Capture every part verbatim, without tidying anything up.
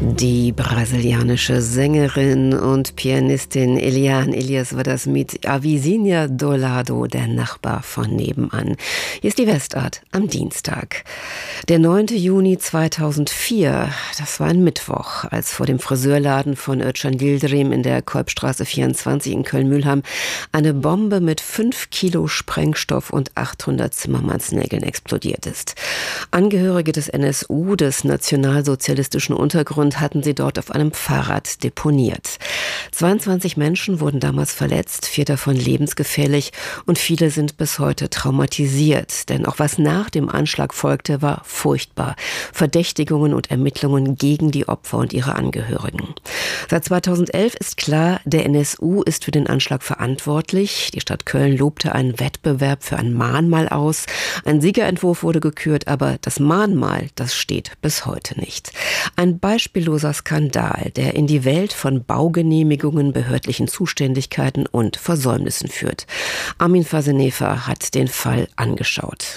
Die brasilianische Sängerin und Pianistin Eliane Elias war das mit A Vizinha do Lado, der Nachbar von nebenan. Hier ist die Westart am Dienstag. Der neunte Juni zweitausendvier, das war ein Mittwoch, als vor dem Friseurladen von Özcan Yildirim in der Kolbstraße vierundzwanzig in Köln-Mühlheim eine Bombe mit fünf Kilo Sprengstoff und achthundert Zimmermannsnägeln explodiert ist. Angehörige des N S U, des nationalsozialistischen Untergrunds, hatten sie dort auf einem Fahrrad deponiert. zweiundzwanzig Menschen wurden damals verletzt, vier davon lebensgefährlich und viele sind bis heute traumatisiert. Denn auch was nach dem Anschlag folgte, war furchtbar. Verdächtigungen und Ermittlungen gegen die Opfer und ihre Angehörigen. Seit zweitausendelf ist klar, der N S U ist für den Anschlag verantwortlich. Die Stadt Köln lobte einen Wettbewerb für ein Mahnmal aus. Ein Siegerentwurf wurde gekürt, aber das Mahnmal, das steht bis heute nicht. Ein beispielloser Skandal, der in die Welt von Baugenehmigungen, behördlichen Zuständigkeiten und Versäumnissen führt. Armin Fasenefer hat den Fall angeschaut.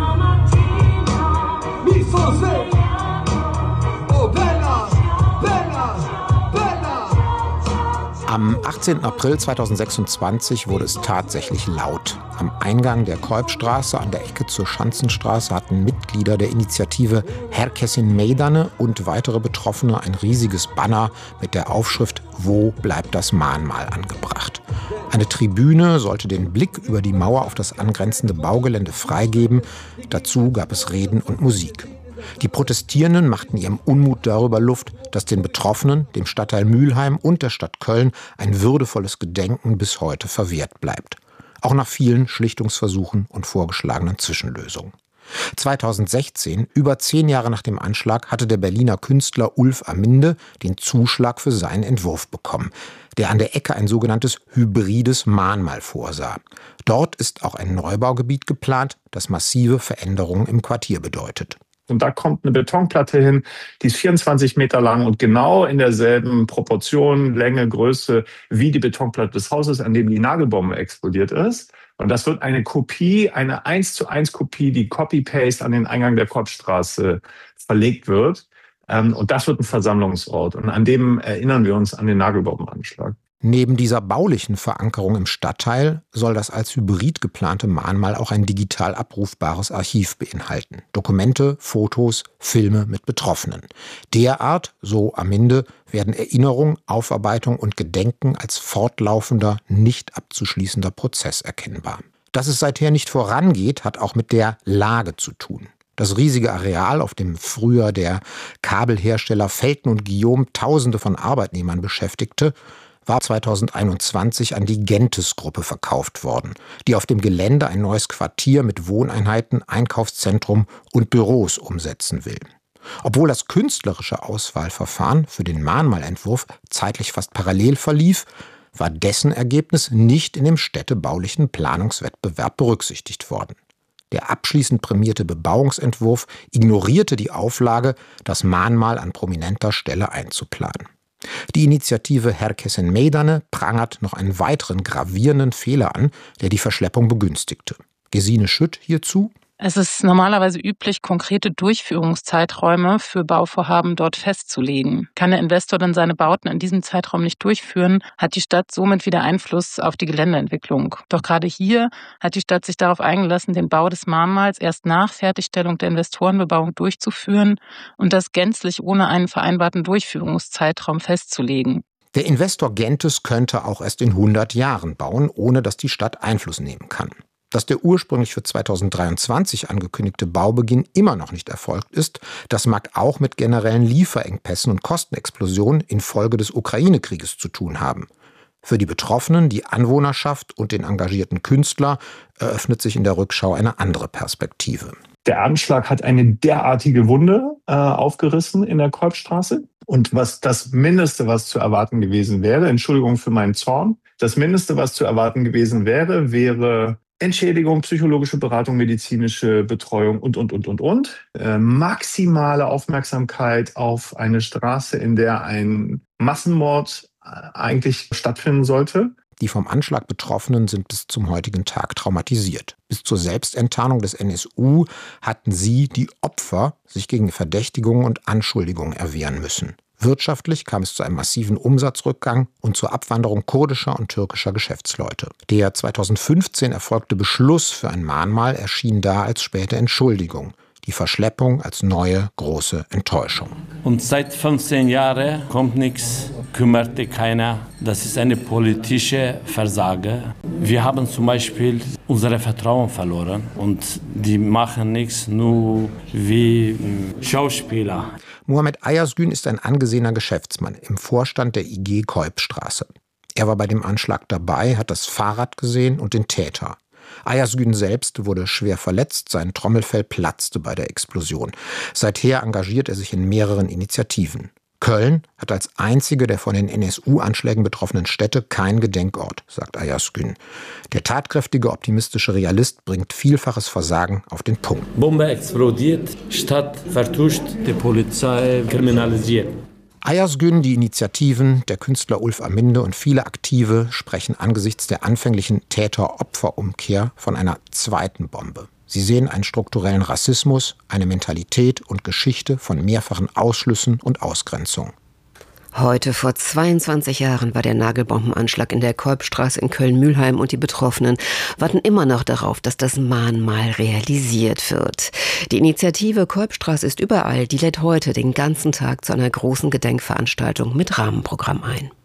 Am achtzehnten April zweitausendsechsundzwanzig wurde es tatsächlich laut. Am Eingang der Kolbstraße an der Ecke zur Schanzenstraße hatten Mitglieder der Initiative Herkesin Meydane und weitere Betroffene ein riesiges Banner mit der Aufschrift „Wo bleibt das Mahnmal?" angebracht. Eine Tribüne sollte den Blick über die Mauer auf das angrenzende Baugelände freigeben. Dazu gab es Reden und Musik. Die Protestierenden machten ihrem Unmut darüber Luft, dass den Betroffenen, dem Stadtteil Mühlheim und der Stadt Köln ein würdevolles Gedenken bis heute verwehrt bleibt. Auch nach vielen Schlichtungsversuchen und vorgeschlagenen Zwischenlösungen. zweitausendsechzehn, über zehn Jahre nach dem Anschlag, hatte der Berliner Künstler Ulf Aminde den Zuschlag für seinen Entwurf bekommen, der an der Ecke ein sogenanntes hybrides Mahnmal vorsah. Dort ist auch ein Neubaugebiet geplant, das massive Veränderungen im Quartier bedeutet. Und da kommt eine Betonplatte hin, die ist vierundzwanzig Meter lang und genau in derselben Proportion, Länge, Größe wie die Betonplatte des Hauses, an dem die Nagelbombe explodiert ist. Und das wird eine Kopie, eine eins zu eins Kopie, die Copy-Paste an den Eingang der Kolbstraße verlegt wird. Und das wird ein Versammlungsort. Und an dem erinnern wir uns an den Nagelbombenanschlag. Neben dieser baulichen Verankerung im Stadtteil soll das als Hybrid geplante Mahnmal auch ein digital abrufbares Archiv beinhalten. Dokumente, Fotos, Filme mit Betroffenen. Derart, so Aminde, werden Erinnerung, Aufarbeitung und Gedenken als fortlaufender, nicht abzuschließender Prozess erkennbar. Dass es seither nicht vorangeht, hat auch mit der Lage zu tun. Das riesige Areal, auf dem früher der Kabelhersteller Felten und Guillaume Tausende von Arbeitnehmern beschäftigte, war zweitausendeinundzwanzig an die Gentes-Gruppe verkauft worden, die auf dem Gelände ein neues Quartier mit Wohneinheiten, Einkaufszentrum und Büros umsetzen will. Obwohl das künstlerische Auswahlverfahren für den Mahnmalentwurf zeitlich fast parallel verlief, war dessen Ergebnis nicht in dem städtebaulichen Planungswettbewerb berücksichtigt worden. Der abschließend prämierte Bebauungsentwurf ignorierte die Auflage, das Mahnmal an prominenter Stelle einzuplanen. Die Initiative Herkesin Meydane prangert noch einen weiteren gravierenden Fehler an, der die Verschleppung begünstigte. Gesine Schütt hierzu: Es ist normalerweise üblich, konkrete Durchführungszeiträume für Bauvorhaben dort festzulegen. Kann der Investor dann seine Bauten in diesem Zeitraum nicht durchführen, hat die Stadt somit wieder Einfluss auf die Geländeentwicklung. Doch gerade hier hat die Stadt sich darauf eingelassen, den Bau des Mahnmals erst nach Fertigstellung der Investorenbebauung durchzuführen und das gänzlich ohne einen vereinbarten Durchführungszeitraum festzulegen. Der Investor Gentes könnte auch erst in hundert Jahren bauen, ohne dass die Stadt Einfluss nehmen kann. Dass der ursprünglich für zweitausenddreiundzwanzig angekündigte Baubeginn immer noch nicht erfolgt ist, das mag auch mit generellen Lieferengpässen und Kostenexplosionen infolge des Ukraine-Krieges zu tun haben. Für die Betroffenen, die Anwohnerschaft und den engagierten Künstler eröffnet sich in der Rückschau eine andere Perspektive. Der Anschlag hat eine derartige Wunde äh, aufgerissen in der Kolbstraße. Und was das Mindeste, was zu erwarten gewesen wäre, Entschuldigung für meinen Zorn, das Mindeste, was zu erwarten gewesen wäre, wäre Entschädigung, psychologische Beratung, medizinische Betreuung und, und, und, und, und. Äh, maximale Aufmerksamkeit auf eine Straße, in der ein Massenmord äh, eigentlich stattfinden sollte. Die vom Anschlag Betroffenen sind bis zum heutigen Tag traumatisiert. Bis zur Selbstenttarnung des N S U hatten sie, die Opfer, sich gegen Verdächtigungen und Anschuldigungen erwehren müssen. Wirtschaftlich kam es zu einem massiven Umsatzrückgang und zur Abwanderung kurdischer und türkischer Geschäftsleute. Der zweitausendfünfzehn erfolgte Beschluss für ein Mahnmal erschien da als späte Entschuldigung. Die Verschleppung als neue, große Enttäuschung. Und seit fünfzehn Jahren kommt nichts, kümmerte keiner. Das ist eine politische Versage. Wir haben zum Beispiel unser Vertrauen verloren und die machen nichts, nur wie Schauspieler. Muhammed Ayazgün ist ein angesehener Geschäftsmann im Vorstand der I G Kolbstraße. Er war bei dem Anschlag dabei, hat das Fahrrad gesehen und den Täter. Ayazgün selbst wurde schwer verletzt, sein Trommelfell platzte bei der Explosion. Seither engagiert er sich in mehreren Initiativen. Köln hat als einzige der von den N S U-Anschlägen betroffenen Städte keinen Gedenkort, sagt Ayazgün. Der tatkräftige, optimistische Realist bringt vielfaches Versagen auf den Punkt. Bombe explodiert, Stadt vertuscht, die Polizei kriminalisiert. Ayazgün, die Initiativen, der Künstler Ulf Aminde und viele Aktive sprechen angesichts der anfänglichen Täter-Opfer-Umkehr von einer zweiten Bombe. Sie sehen einen strukturellen Rassismus, eine Mentalität und Geschichte von mehrfachen Ausschlüssen und Ausgrenzung. Heute vor zweiundzwanzig Jahren war der Nagelbombenanschlag in der Kolbstraße in Köln-Mühlheim und die Betroffenen warten immer noch darauf, dass das Mahnmal realisiert wird. Die Initiative Kolbstraße ist überall, die lädt heute den ganzen Tag zu einer großen Gedenkveranstaltung mit Rahmenprogramm ein.